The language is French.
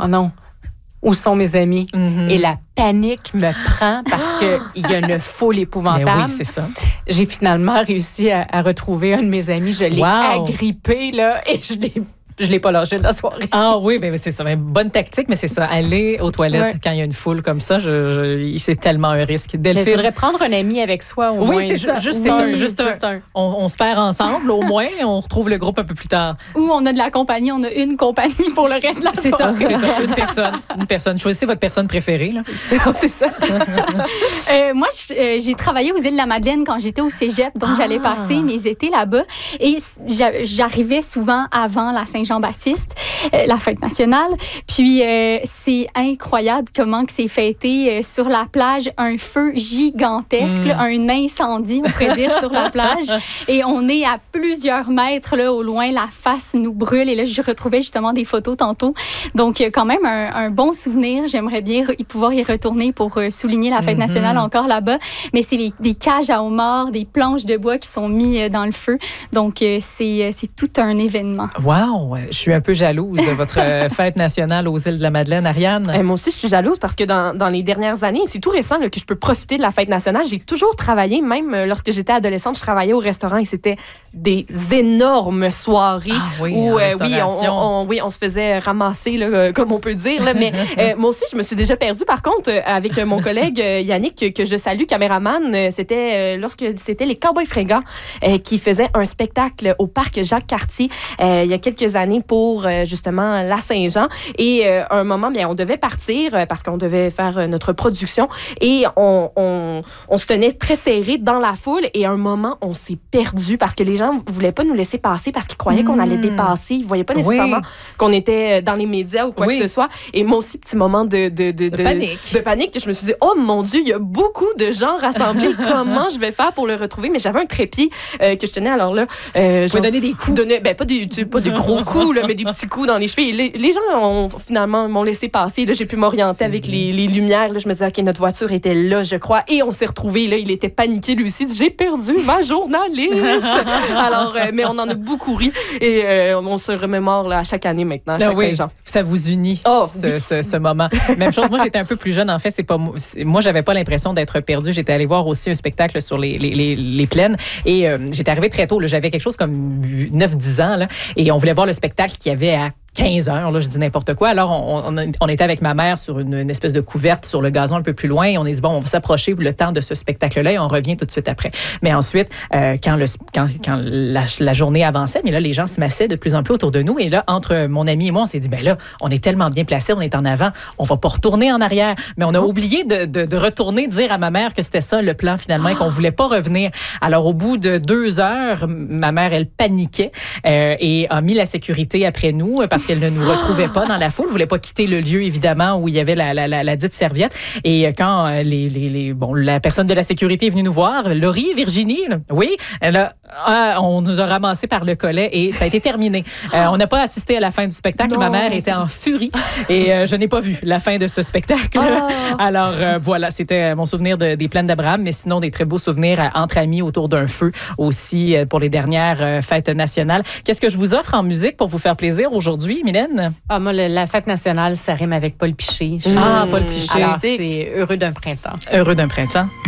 oh non, où sont mes amis? Et la panique me prend parce qu'il y a une foule épouvantable. Ben oui, c'est ça. J'ai finalement réussi à retrouver un de mes amis. Je l'ai agrippé, là, et je l'ai pas lâché de la soirée. Ah oui, ben c'est ça. Bonne tactique, mais c'est ça. Aller aux toilettes quand il y a une foule comme ça, c'est tellement un risque. Il faudrait prendre un ami avec soi au moins. Oui, c'est ça. Juste un. On se perd ensemble, au moins. On retrouve le groupe un peu plus tard. Ou on a de la compagnie, on a une compagnie pour le reste de la soirée. C'est ça. Une personne. Choisissez votre personne préférée. Là. C'est ça. Moi, j'ai travaillé aux Îles-de-la-Madeleine quand j'étais au cégep, donc j'allais passer mes étés là-bas. Et j'arrivais souvent avant la Saint-Jean-Baptiste, la fête nationale. Puis, c'est incroyable comment que c'est fêté sur la plage. Un feu gigantesque, là, un incendie, on pourrait dire, sur la plage. Et on est à plusieurs mètres là, au loin. La face nous brûle. Et là, je retrouvais justement des photos tantôt. Donc, quand même, un bon souvenir. J'aimerais bien pouvoir y retourner pour souligner la fête nationale encore là-bas. Mais c'est des cages à homards, des planches de bois qui sont mis dans le feu. Donc, c'est tout un événement. Wow! Je suis un peu jalouse de votre fête nationale aux îles de la Madeleine, Ariane. Moi aussi, je suis jalouse parce que dans les dernières années, c'est tout récent là, que je peux profiter de la fête nationale. J'ai toujours travaillé, même lorsque j'étais adolescente, je travaillais au restaurant et c'était des énormes soirées où on se faisait ramasser, là, comme on peut dire. Là, mais moi aussi, je me suis déjà perdue. Par contre, avec mon collègue Yannick, que je salue, caméraman, c'était lorsque c'était les Cowboys fringants qui faisaient un spectacle au parc Jacques-Cartier il y a quelques années pour justement la Saint-Jean. Et un moment, bien, on devait partir parce qu'on devait faire notre production et on se tenait très serré dans la foule et à un moment, on s'est perdu parce que les gens ne voulaient pas nous laisser passer parce qu'ils croyaient qu'on allait dépasser. Ils ne voyaient pas nécessairement qu'on était dans les médias ou quoi que ce soit. Et moi aussi, petit moment de panique. Je me suis dit, oh mon Dieu, il y a beaucoup de gens rassemblés. Comment je vais faire pour le retrouver? Mais j'avais un trépied que je tenais. Alors là, je vais donner des coups. Pas des gros coups, là, mais des petits coups dans les cheveux. Et les gens finalement m'ont laissé passer. Là, j'ai pu m'orienter avec les lumières. Là, je me disais, OK, notre voiture était là, je crois. Et on s'est retrouvés. Là, il était paniqué, lui aussi. J'ai perdu ma journaliste. Alors, mais on en a beaucoup ri. Et on se remémore là, à chaque année maintenant, à chaque Saint-Jean. Ça vous unit, ce moment. Même chose, moi, j'étais un peu plus jeune. En fait, moi, j'avais pas l'impression d'être perdue. J'étais allée voir aussi un spectacle sur les plaines. Et j'étais arrivée très tôt. Là, j'avais quelque chose comme 9-10 ans. Là, et on voulait voir le spectacle qu'il y avait à 15 heures, là, je dis n'importe quoi. Alors, on était avec ma mère sur une espèce de couverte sur le gazon un peu plus loin et on a dit, bon, on va s'approcher le temps de ce spectacle-là et on revient tout de suite après. Mais ensuite, quand la journée avançait, mais là, les gens se massaient de plus en plus autour de nous et là, entre mon ami et moi, on s'est dit, ben là, on est tellement bien placés, on est en avant, on va pas retourner en arrière. Mais on a oublié de retourner, de dire à ma mère que c'était ça le plan finalement et qu'on voulait pas revenir. Alors, au bout de 2 heures, ma mère, elle paniquait et a mis la sécurité après nous parce qu'elle ne nous retrouvait pas dans la foule, voulait pas quitter le lieu évidemment où il y avait la dite serviette. Et quand la personne de la sécurité est venue nous voir, Laurie, Virginie, on nous a ramassés par le collet et ça a été terminé. On n'a pas assisté à la fin du spectacle. Ma mère était en furie et je n'ai pas vu la fin de ce spectacle. Alors voilà, c'était mon souvenir des plaines d'Abraham, mais sinon des très beaux souvenirs entre amis autour d'un feu aussi pour les dernières fêtes nationales. Qu'est-ce que je vous offre en musique pour vous faire plaisir aujourd'hui, Mylène? Moi, la fête nationale, ça rime avec Paul Piché. Paul Piché. Alors, c'est Heureux d'un printemps. Heureux d'un printemps.